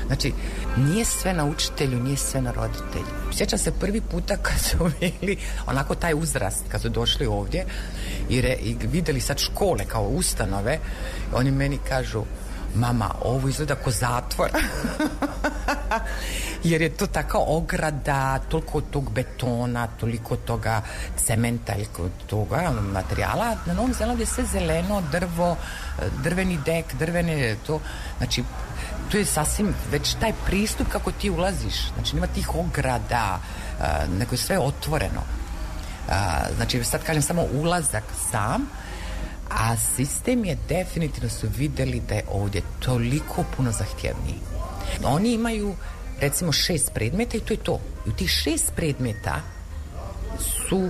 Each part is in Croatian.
Znači, nije sve na učitelju, nije sve na roditelju. Sjećam se prvi puta kad su bili onako taj uzrast, kad su došli ovdje i vidjeli sad škole kao ustanove, oni meni kažu, mama, ovo izgleda ko zatvor. Jer je to taka ograda, toliko tog betona, toliko toga cementa ili toga materijala. Na Novom Zelandu je sve zeleno, drvo, drveni dek, drvene to. Znači, tu je sasvim već taj pristup kako ti ulaziš. Znači, nema tih ograda, nego je sve otvoreno. Znači, sad kažem samo ulazak sam, a sistem je definitivno su vidjeli da je ovdje toliko puno zahtjevniji. Oni imaju recimo 6 predmeta i to je to. I u tih 6 predmeta su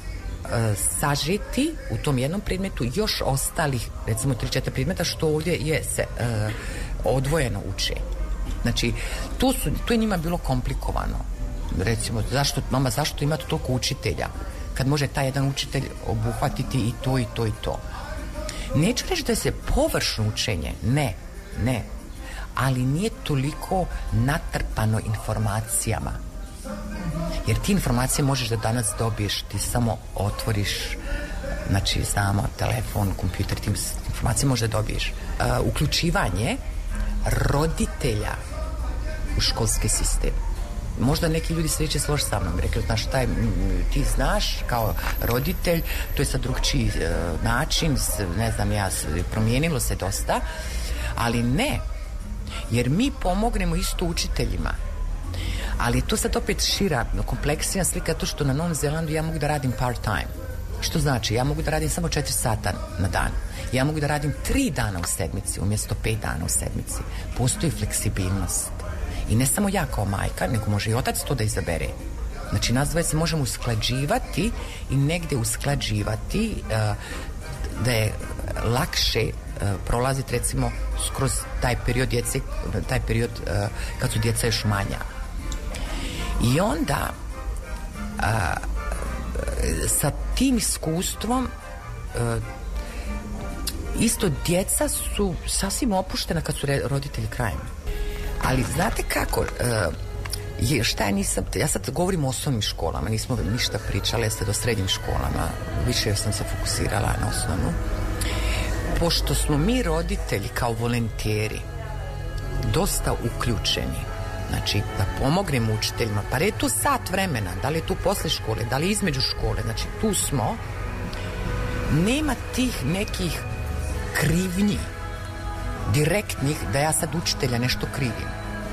sažeti u tom jednom predmetu još ostalih recimo 3-4 predmeta što ovdje je se odvojeno uče. Znači, to je njima bilo komplikovano. Recimo, zašto imate toliko učitelja? Kad može taj jedan učitelj obuhvatiti i to i to i to. Neću reći da se površno učenje, ne, ali nije toliko natrpano informacijama. Jer ti informacije možeš da danas dobiješ, ti samo otvoriš, znači znamo, telefon, kompjuter, ti informacije možeš da dobiješ. Uključivanje roditelja u školski sistem. Možda neki ljudi se neće složiti sa mnom, rekli, znaš šta je, ti znaš kao roditelj, to je sad drugčiji način, ne znam ja, promijenilo se dosta, ali ne, jer mi pomognemo isto učiteljima, ali to sad opet šira, kompleksija slika, to što na Novom Zelandu ja mogu da radim part time. Što znači, ja mogu da radim samo 4 sata na dan. Ja mogu da radim 3 dana u sedmici umjesto 5 dana u sedmici. Postoji fleksibilnost. I ne samo ja kao majka, nego može i otac to da izabere. Znači, nas dvoje se možemo usklađivati i negdje usklađivati da je lakše prolaziti recimo skroz taj period djece, taj period kad su djeca još manja. I onda sa tim iskustvom isto djeca su sasvim opuštena kad su roditelji krajem. Ali znate kako, ja sad govorim o osnovnim školama, nismo ništa pričali, jeste do srednjim školama, više sam se fokusirala na osnovnu. Pošto smo mi roditelji kao volonteri dosta uključeni, znači da pomognemo učiteljima, pa je tu sat vremena, da li je tu posle škole, da li između škole, znači tu smo, nema tih nekih krivnji direktnih da ja sad učitelja nešto krivim.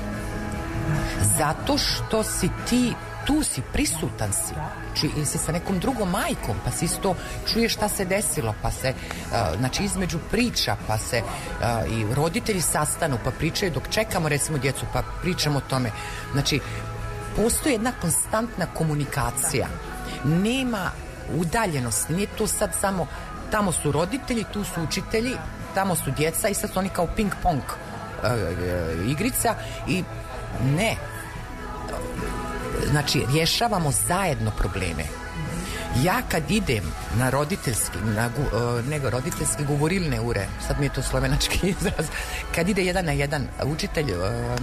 Zato što si ti, tu si, prisutan si. Ili si sa nekom drugom majkom, pa si isto čuješ šta se desilo, pa se, znači između priča, pa se i roditelji sastanu, pa pričaju dok čekamo recimo djecu, pa pričamo o tome. Znači, postoji jedna konstantna komunikacija. Nema udaljenosti, nije to sad samo tamo su roditelji, tu su učitelji, tamo su djeca i sad su oni kao ping-pong igrica i ne. Znači, rješavamo zajedno probleme. Ja kad idem na roditeljski, roditeljski govorilne ure, sad mi je to slovenački izraz, kad ide 1 na 1 učitelj,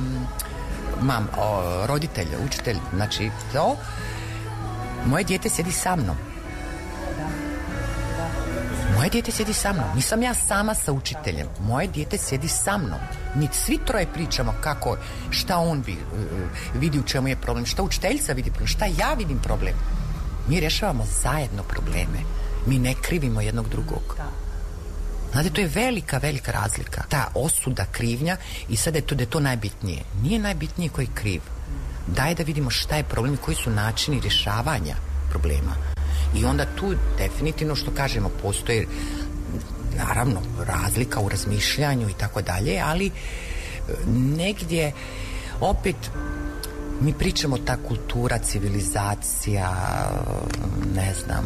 roditelj, učitelj, znači to, moje dijete sjedi sa mnom. Moje dijete sjedi sa mnom. Nisam ja sama sa učiteljem. Moje dijete sjedi sa mnom. Mi svi troje pričamo kako, šta on vidi u čemu je problem, šta učiteljica vidi problem, šta ja vidim problem. Mi rješavamo zajedno probleme. Mi ne krivimo jednog drugog. Znate, to je velika, velika razlika. Ta osuda, krivnja i sad je to najbitnije. Nije najbitnije koji je kriv. Daj da vidimo šta je problem i koji su načini rješavanja problema. I onda tu definitivno što kažemo postoji naravno razlika u razmišljanju i tako dalje, ali negdje opet mi pričamo ta kultura, civilizacija, ne znam,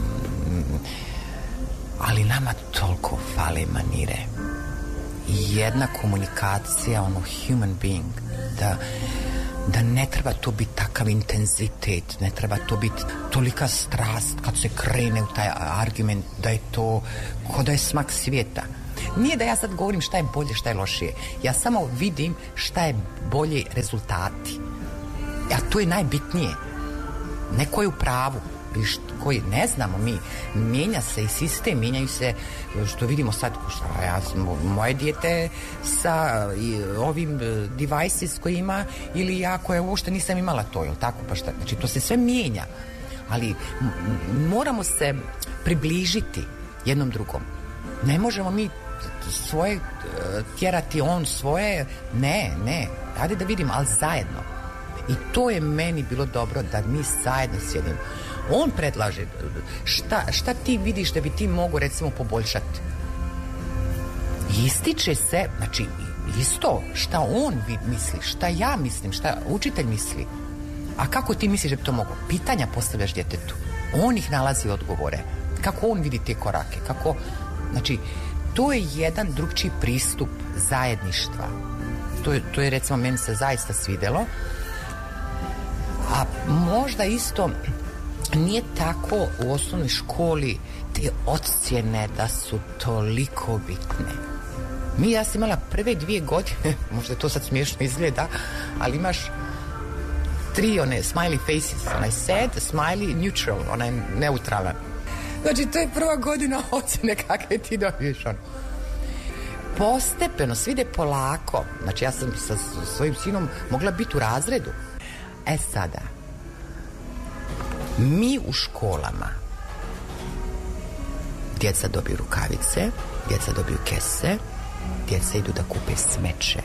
ali nama toliko fale manire. I jedna komunikacija, human being, da ne treba to biti takav intenzitet, ne treba to biti tolika strast kad se krene u taj argument da je to ko da je smak svijeta. Nije da ja sad govorim šta je bolje, šta je lošije. Ja samo vidim šta je bolje rezultati. A to je najbitnije. Neko je u pravu. Koji ne znamo mi, mijenja se i sistem, mijenjaju se, što vidimo sad, moje dijete sa ovim devices koji ima, ili ja koja uopšte nisam imala to, jel tako, pa šta, znači to se sve mijenja, ali moramo se približiti jednom drugom. Ne možemo mi svoje tjerati, on svoje, ne, ajde da vidimo, ali zajedno. I to je meni bilo dobro da mi zajedno sjedimo. On predlaže šta ti vidiš da bi ti mogu recimo poboljšati. Ističe se, znači isto šta on misli, šta ja mislim, šta učitelj misli. A kako ti misliš da bi to moglo? Pitanja postavljaš djetetu. On ih nalazi odgovore. Kako on vidi te korake? Kako, znači, to je jedan drugčiji pristup zajedništva. To je recimo meni se zaista svidjelo. A možda isto nije tako u osnovnoj školi te ocjene da su toliko bitne. Ja sam imala prve 2 godine, možda to sad smiješno izgleda, ali imaš 3 one smiley faces, onaj sad, smiley, neutral, onaj neutralan. Znači to je prva godina ocjene kakve ti dobiješ ono. Postepeno, sve ide polako. Znači ja sam sa svojim sinom mogla biti u razredu. Sada, mi u školama, djeca dobiju rukavice, djeca dobiju kese, djeca idu da kupe smeće.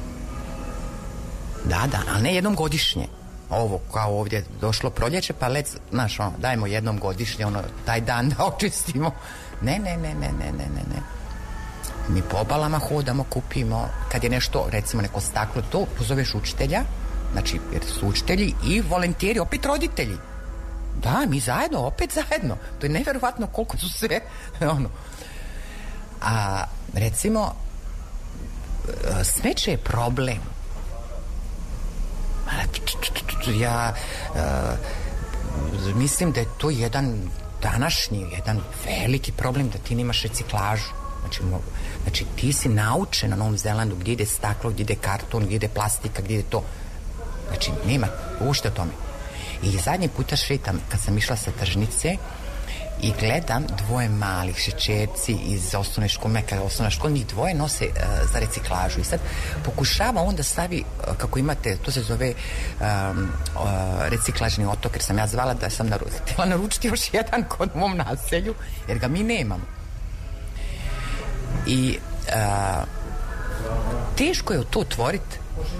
Da, ali ne jednom godišnje. Ovo kao ovdje došlo proljeće, pa dajmo jednom godišnje, taj dan da očistimo. Ne. Mi po obalama hodamo, kupimo, kad je nešto, recimo neko staklo, to pozoveš učitelja, znači jer su učitelji i volonteri, opet roditelji. Da, mi zajedno, opet zajedno. To je nevjerovatno koliko su sve A recimo smeće je problem. Ja mislim da je to jedan veliki problem, da ti nemaš reciklažu. Znači ti si naučen na Novom Zelandu gdje ide staklo, gdje ide karton, gdje ide plastika, gdje ide to. Znači nema uopšte o tome. I zadnji puta šetam kad sam išla sa tržnice i gledam 2 malih šećerci iz osnovne škole, osnovna škola, njih 2 nose za reciklažu i sad pokušava on da stavi, kako imate, to se zove reciklažni otok, jer sam ja zvala da sam htjela naručiti još jedan kod mom naselju, jer ga mi nemamo. I teško je to otvoriti.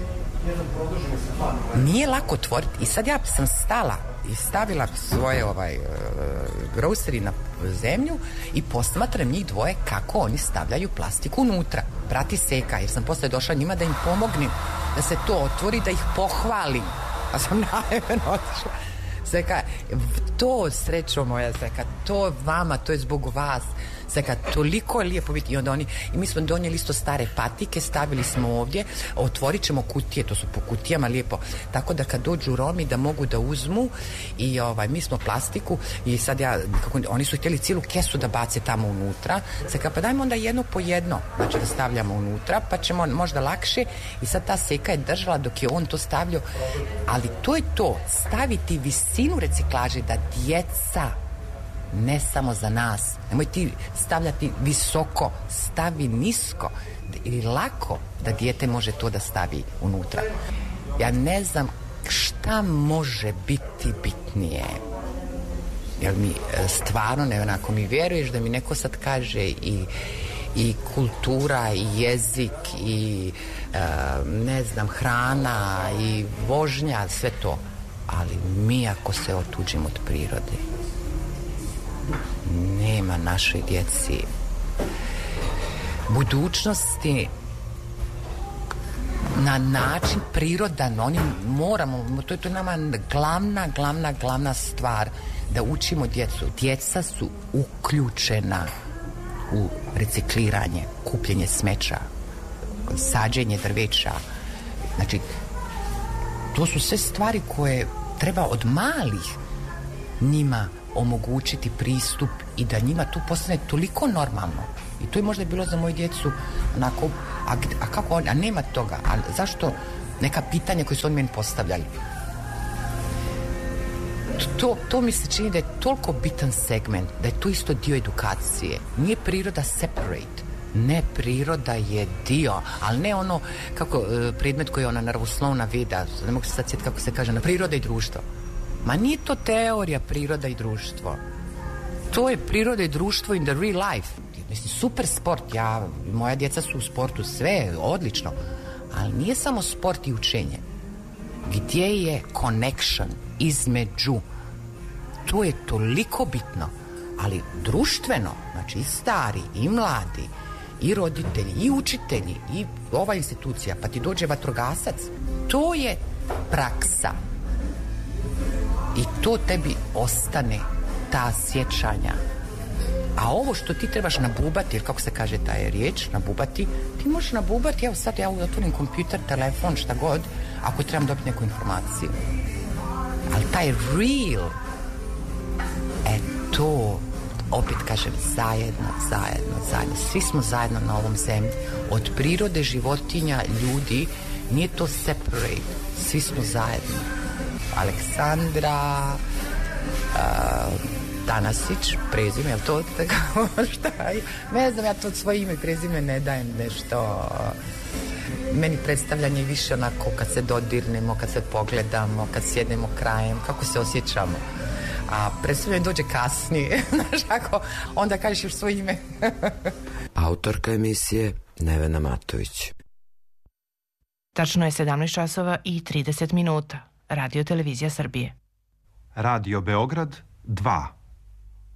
Nije lako otvoriti. I sad ja sam stala i stavila svoje grocery na zemlju i posmatram njih 2 kako oni stavljaju plastiku unutra. Prati seka, jer sam posle došla njima da im pomognem da se to otvori, da ih pohvalim. Pa sam naivno otišla. Seka, to srećo moja, Seka, to vama, to je zbog vas. Seka, toliko je lijepo biti. I mi smo donijeli isto stare patike, stavili smo ovdje, otvorit ćemo kutije, to su po kutijama lijepo, tako da kad dođu Romi da mogu da uzmu i mi smo plastiku i sad oni su htjeli cijelu kesu da bace tamo unutra. Seka, pa dajmo onda jedno po jedno, znači da stavljamo unutra, pa ćemo možda lakše. I sad ta Seka je držala dok je on to stavljao, ali to je to, staviti visinu reciklaže da djeca, ne samo za nas, nemoj ti stavljati visoko, stavi nisko ili lako da dijete može to da stavi unutra. Ja ne znam šta može biti bitnije. Jel mi stvarno, ako mi vjeruješ da mi neko sad kaže i kultura i jezik i ne znam, hrana i vožnja, sve to, ali mi ako se otuđimo od prirode, nema našoj djeci budućnosti na način prirodan. Oni moramo, to je nama glavna stvar, da učimo djecu. Djeca su uključena u recikliranje, kupljenje smeća, sađenje drveća. Znači, to su sve stvari koje treba od malih njima omogućiti pristup i da njima tu postane toliko normalno. I to je možda bilo za moju djecu onako, a kako oni, a nema toga, a zašto neka pitanja koje su oni meni postavljali. To mi se čini da je toliko bitan segment, da je to isto dio edukacije. Nije priroda separate. Ne, priroda je dio, ali ne ono kako predmet koji je ona naravoslovna vida, ne mogu se sad sjetiti kako se kaže, na priroda i društvo. Ma nije to teorija priroda i društvo. To je priroda i društvo in the real life. Mislim, super sport, moja djeca su u sportu, sve odlično, ali nije samo sport i učenje. Gdje je connection između? To je toliko bitno, ali društveno, znači i stari, i mladi, i roditelji, i učitelji, i ova institucija, pa ti dođe vatrogasac, to je praksa. I to tebi ostane, ta sjećanja. A ovo što ti trebaš nabubati, jer kako se kaže ta je riječ, nabubati, ti možeš nabubati, evo sad ja otvorim kompjuter, telefon, šta god, ako trebam dobiti neku informaciju. Ali taj real, to, opet kažem, zajedno. Svi smo zajedno na ovom zemlji. Od prirode, životinja, ljudi, nije to separate. Svi smo zajedno. Aleksandra Tanasić, prezime, je li to tako? Šta je? Ne znam, ja to svoje ime i prezime ne dajem nešto. Meni predstavljanje više onako kad se dodirnemo, kad se pogledamo, kad sjednemo krajem, kako se osjećamo. A predstavljanje dođe kasnije, znaš, ako onda kažeš još svoje ime. Autorka emisije Nevena Matović. Tačno je 17 časova i 30 minuta. Radio Televizija Srbije. Radio Beograd 2.